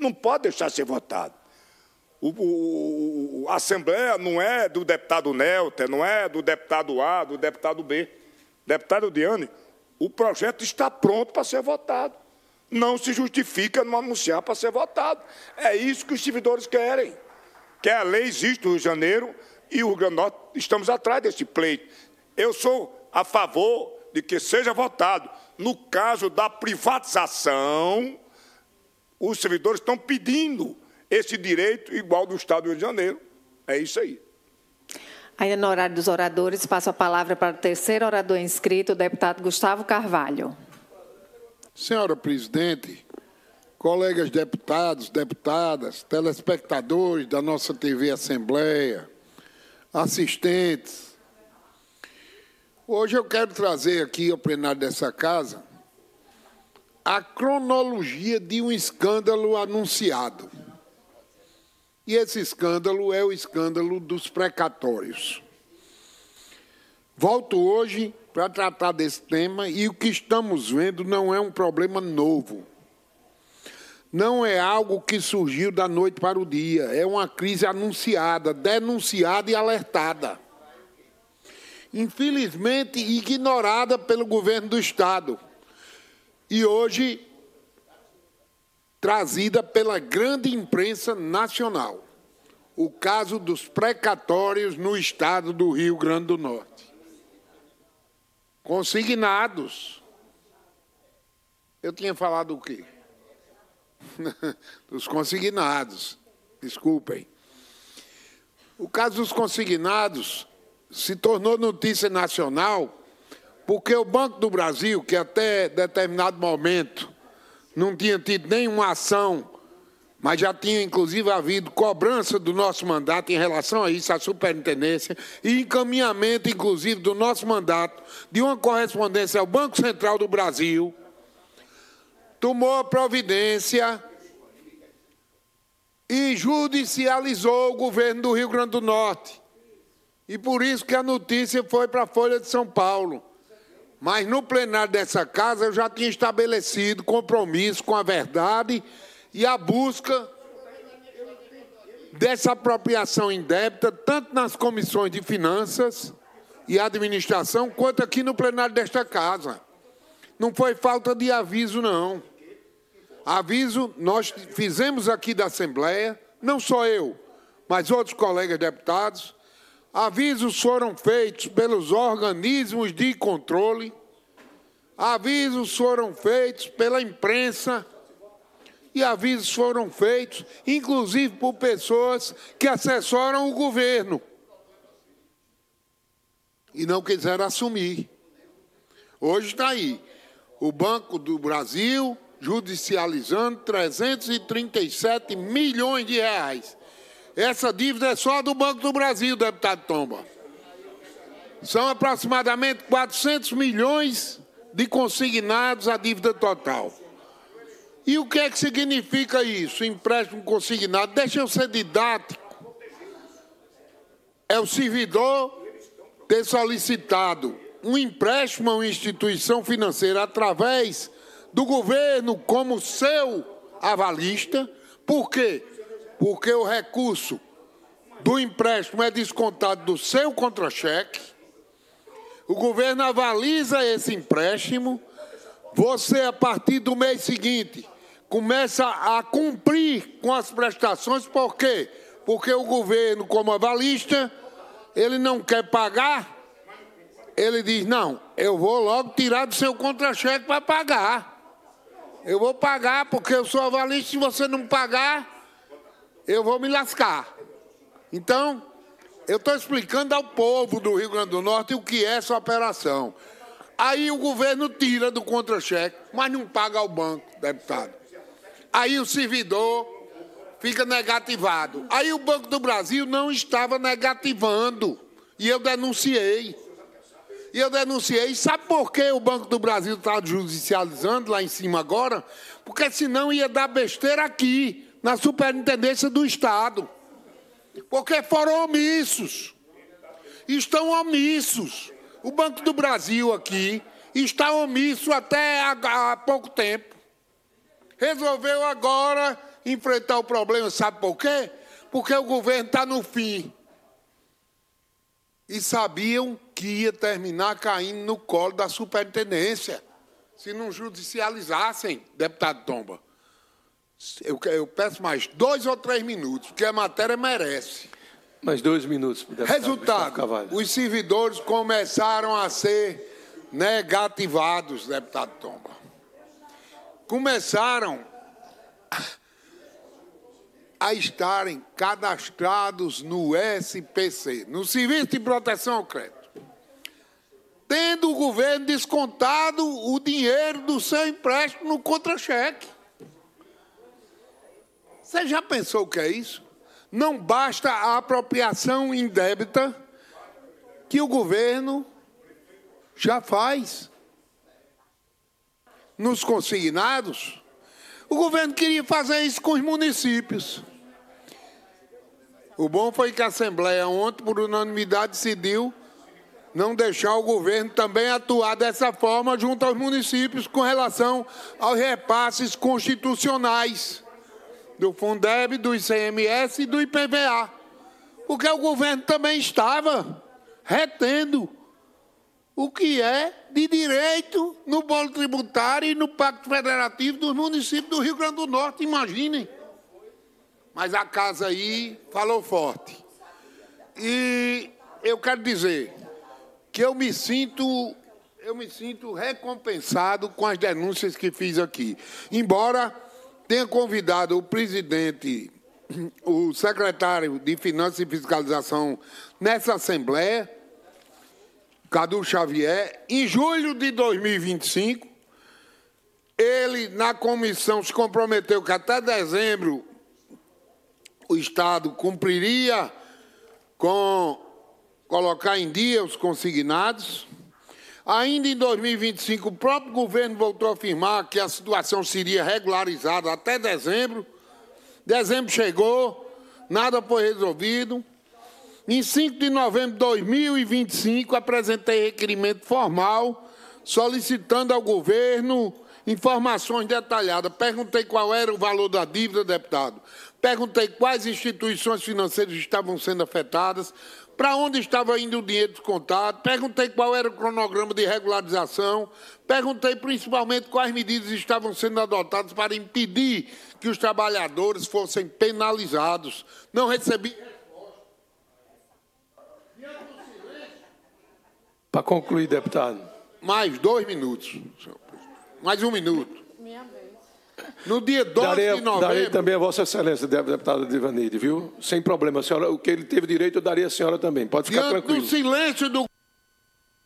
Não pode deixar de ser votado. A Assembleia não é do deputado Nelter, não é do deputado A, do deputado B. Deputado Diane, o projeto está pronto para ser votado. Não se justifica não anunciar para ser votado. É isso que os servidores querem. Que a lei existe no Rio de Janeiro e o Rio Grande do Norte estamos atrás desse pleito. Eu sou a favor de que seja votado. No caso da privatização, os servidores estão pedindo esse direito igual do Estado do Rio de Janeiro. É isso aí. Ainda no horário dos oradores, passo a palavra para o terceiro orador inscrito, o deputado Gustavo Carvalho. Senhora presidente, colegas deputados, deputadas, telespectadores da nossa TV Assembleia, assistentes, hoje eu quero trazer aqui ao plenário dessa casa a cronologia de um escândalo anunciado. E esse escândalo é o escândalo dos precatórios. Volto hoje para tratar desse tema e o que estamos vendo não é um problema novo. Não é algo que surgiu da noite para o dia. É uma crise anunciada, denunciada e alertada. Infelizmente, ignorada pelo governo do Estado. E hoje trazida pela grande imprensa nacional. O caso dos precatórios no Estado do Rio Grande do Norte. Consignados. Eu tinha falado o quê? Dos consignados. Desculpem. O caso dos consignados se tornou notícia nacional porque o Banco do Brasil, que até determinado momento não tinha tido nenhuma ação, mas já tinha, inclusive, havido cobrança do nosso mandato em relação a isso, à superintendência, e encaminhamento, inclusive, do nosso mandato, de uma correspondência ao Banco Central do Brasil, tomou a providência e judicializou o governo do Rio Grande do Norte. E por isso que a notícia foi para a Folha de São Paulo. Mas no plenário dessa casa eu já tinha estabelecido compromisso com a verdade e a busca dessa apropriação indébita, tanto nas comissões de Finanças e Administração, quanto aqui no plenário desta casa. Não foi falta de aviso, não. Aviso nós fizemos aqui da Assembleia, não só eu, mas outros colegas deputados. Avisos foram feitos pelos organismos de controle, avisos foram feitos pela imprensa e avisos foram feitos, inclusive, por pessoas que assessoram o governo e não quiseram assumir. Hoje está aí, o Banco do Brasil judicializando 337 milhões de reais. Essa dívida é só do Banco do Brasil, deputado Tomba. São aproximadamente 400 milhões de consignados à dívida total. E o que é que significa isso? Empréstimo consignado. Deixa eu ser didático. É o servidor ter solicitado um empréstimo a uma instituição financeira através do governo como seu avalista. Por quê? Porque o recurso do empréstimo é descontado do seu contra-cheque, o governo avaliza esse empréstimo, você, a partir do mês seguinte, começa a cumprir com as prestações, por quê? Porque o governo, como avalista, ele não quer pagar, ele diz, não, eu vou logo tirar do seu contra-cheque para pagar. Eu vou pagar porque eu sou avalista, se você não pagar, eu vou me lascar. Então, eu estou explicando ao povo do Rio Grande do Norte o que é essa operação. Aí o governo tira do contra-cheque, mas não paga ao banco, deputado. Aí o servidor fica negativado. Aí o Banco do Brasil não estava negativando. E eu denunciei. Sabe por que o Banco do Brasil está judicializando lá em cima agora? Porque senão ia dar besteira aqui, na Superintendência do Estado. Porque foram omissos. Estão omissos. O Banco do Brasil aqui está omisso até há pouco tempo. Resolveu agora enfrentar o problema, sabe por quê? Porque o governo está no fim. E sabiam que ia terminar caindo no colo da superintendência, se não judicializassem, deputado Tomba. Eu peço mais 2 ou 3 minutos, porque a matéria merece. Mais 2 minutos. Resultado, os servidores começaram a ser negativados, deputado Tomba. Começaram a estarem cadastrados no SPC, no Serviço de Proteção ao Crédito, tendo o governo descontado o dinheiro do seu empréstimo no contra-cheque. Você já pensou o que é isso? Não basta a apropriação indébita que o governo já faz nos consignados. O governo queria fazer isso com os municípios. O bom foi que a Assembleia ontem, por unanimidade, decidiu não deixar o governo também atuar dessa forma junto aos municípios com relação aos repasses constitucionais do Fundeb, do ICMS e do IPVA. Porque o governo também estava retendo o que é de direito no bolo tributário e no Pacto Federativo dos municípios do Rio Grande do Norte, imaginem. Mas a casa aí falou forte. E eu quero dizer que eu me sinto recompensado com as denúncias que fiz aqui. Embora tenha convidado o presidente, o secretário de Finanças e Fiscalização nessa Assembleia, Cadu Xavier, em julho de 2025, ele, na comissão, se comprometeu que até dezembro o Estado cumpriria com colocar em dia os consignados. Ainda em 2025, o próprio governo voltou a afirmar que a situação seria regularizada até dezembro. Dezembro chegou, nada foi resolvido. Em 5 de novembro de 2025, apresentei requerimento formal solicitando ao governo informações detalhadas. Perguntei qual era o valor da dívida, deputado. Perguntei quais instituições financeiras estavam sendo afetadas, para onde estava indo o dinheiro descontado, perguntei qual era o cronograma de regularização, perguntei principalmente quais medidas estavam sendo adotadas para impedir que os trabalhadores fossem penalizados. Não recebi resposta. Para concluir, deputado. Mais 2 minutos. Mais 1 minuto. No dia 12 de novembro... Darei também a Vossa Excelência, deputada Divanide, viu? Sem problema. A senhora, o que ele teve direito, eu daria à senhora também. Pode ficar tranquilo. No silêncio do